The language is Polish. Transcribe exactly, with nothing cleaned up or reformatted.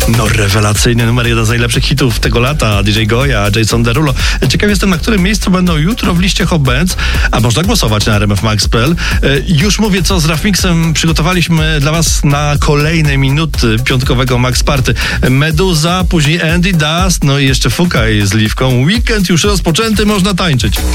No, rewelacyjny numer jeden z najlepszych hitów tego lata. D J Goya, Jason Derulo. Ciekaw jestem, na którym miejscu będą jutro w liście Hot Bands, a można głosować na R M F Max kropka p l. Już mówię, co z Raf Mixem przygotowaliśmy dla was na kolejne minuty piątkowego Max Party. Meduza, później Andy Dust, no i jeszcze Fukaj z Liwką. Weekend już rozpoczęty, można tańczyć.